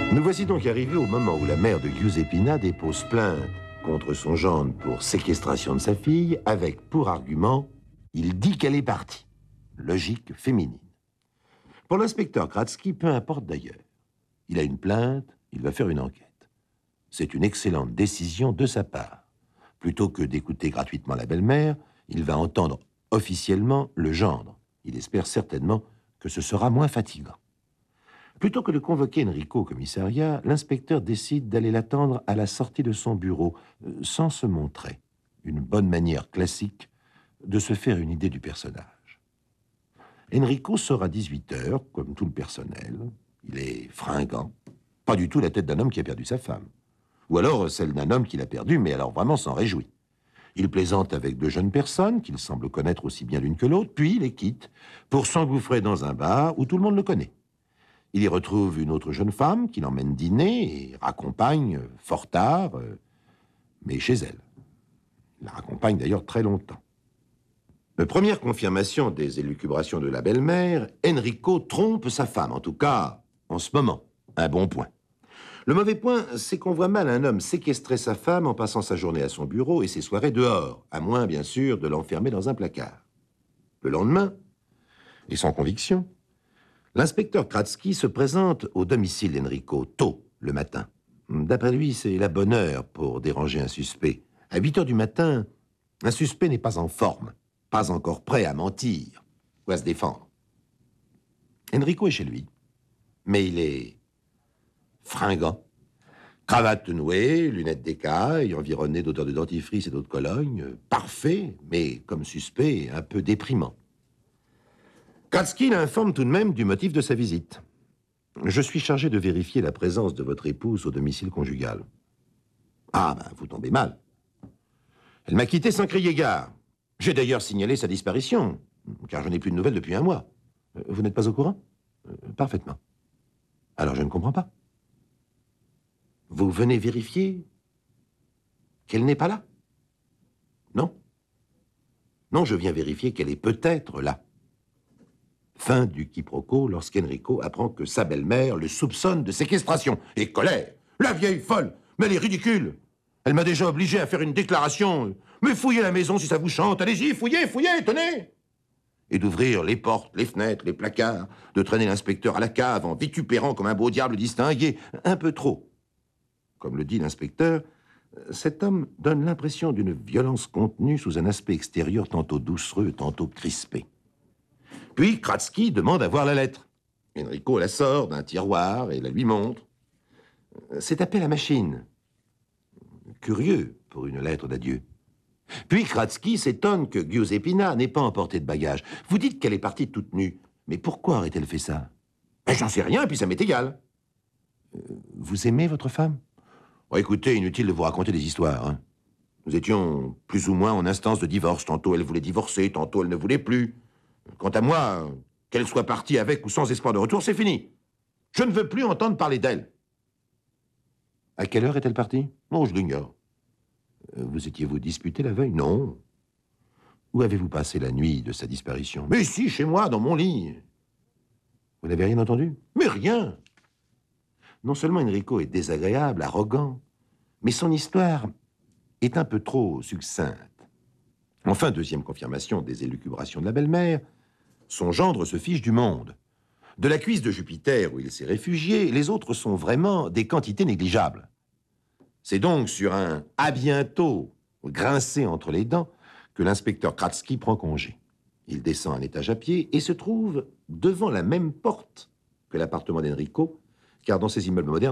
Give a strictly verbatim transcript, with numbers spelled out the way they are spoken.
Nous voici donc arrivés au moment où la mère de Giuseppina dépose plainte contre son gendre pour séquestration de sa fille, avec pour argument, il dit qu'elle est partie. Logique féminine. Pour l'inspecteur Kratzky, peu importe d'ailleurs. Il a une plainte, il va faire une enquête. C'est une excellente décision de sa part. Plutôt que d'écouter gratuitement la belle-mère, il va entendre officiellement le gendre. Il espère certainement que ce sera moins fatigant. Plutôt que de convoquer Enrico au commissariat, l'inspecteur décide d'aller l'attendre à la sortie de son bureau, sans se montrer. Une bonne manière classique de se faire une idée du personnage. Enrico sort à dix-huit heures, comme tout le personnel. Il est fringant. Pas du tout la tête d'un homme qui a perdu sa femme. Ou alors celle d'un homme qui l'a perdue, mais alors vraiment s'en réjouit. Il plaisante avec deux jeunes personnes qu'il semble connaître aussi bien l'une que l'autre, puis les quitte pour s'engouffrer dans un bar où tout le monde le connaît. Il y retrouve une autre jeune femme qui l'emmène dîner et raccompagne fort tard, mais chez elle. Il la raccompagne d'ailleurs très longtemps. Première confirmation des élucubrations de la belle-mère, Enrico trompe sa femme, en tout cas en ce moment. Un bon point. Le mauvais point, c'est qu'on voit mal un homme séquestrer sa femme en passant sa journée à son bureau et ses soirées dehors, à moins, bien sûr, de l'enfermer dans un placard. Le lendemain, et sans conviction, l'inspecteur Kratzky se présente au domicile d'Enrico, tôt, le matin. D'après lui, c'est la bonne heure pour déranger un suspect. À huit heures du matin, un suspect n'est pas en forme, pas encore prêt à mentir ou à se défendre. Enrico est chez lui, mais il est fringant, cravate nouée, lunettes d'écaille, environné d'odeurs de dentifrice et d'eau de Cologne, parfait, mais comme suspect, un peu déprimant. Kratzky l'informe tout de même du motif de sa visite. « Je suis chargé de vérifier la présence de votre épouse au domicile conjugal. »« Ah, ben, vous tombez mal. Elle m'a quitté sans crier gare. J'ai d'ailleurs signalé sa disparition, car je n'ai plus de nouvelles depuis un mois. Vous n'êtes pas au courant ? Parfaitement. Alors je ne comprends pas. Vous venez vérifier qu'elle n'est pas là ? Non. Non, je viens vérifier qu'elle est peut-être là. » Fin du quiproquo lorsqu'Enrico apprend que sa belle-mère le soupçonne de séquestration. Et colère. La vieille folle. Mais elle est ridicule. Elle m'a déjà obligé à faire une déclaration. Mais fouillez la maison si ça vous chante. Allez-y, fouillez, fouillez, tenez. Et d'ouvrir les portes, les fenêtres, les placards, de traîner l'inspecteur à la cave en vitupérant comme un beau diable distingué. Un peu trop. Comme le dit l'inspecteur, cet homme donne l'impression d'une violence contenue sous un aspect extérieur tantôt doucereux, tantôt crispé. Puis Kratzky demande à voir la lettre. Enrico la sort d'un tiroir et la lui montre. C'est tapé à la machine. Curieux pour une lettre d'adieu. Puis Kratzky s'étonne que Giuseppina n'ait pas emporté de bagages. Vous dites qu'elle est partie toute nue. Mais pourquoi aurait-elle fait ça? Ben, j'en sais rien, puis ça m'est égal. Euh, vous aimez votre femme? Oh, écoutez, inutile de vous raconter des histoires. Hein. Nous étions plus ou moins en instance de divorce. Tantôt elle voulait divorcer, tantôt elle ne voulait plus. Quant à moi, qu'elle soit partie avec ou sans espoir de retour, c'est fini. Je ne veux plus entendre parler d'elle. À quelle heure est-elle partie? Non, je l'ignore. Vous étiez-vous disputé la veille? Non. Où avez-vous passé la nuit de sa disparition? Mais si, chez moi, dans mon lit. Vous n'avez rien entendu? Mais rien. Non seulement Enrico est désagréable, arrogant, mais son histoire est un peu trop succincte. Enfin, deuxième confirmation des élucubrations de la belle-mère, son gendre se fiche du monde. De la cuisse de Jupiter où il s'est réfugié, les autres sont vraiment des quantités négligeables. C'est donc sur un « à bientôt » grincé entre les dents que l'inspecteur Kratzky prend congé. Il descend un étage à pied et se trouve devant la même porte que l'appartement d'Enrico, car dans ces immeubles modernes,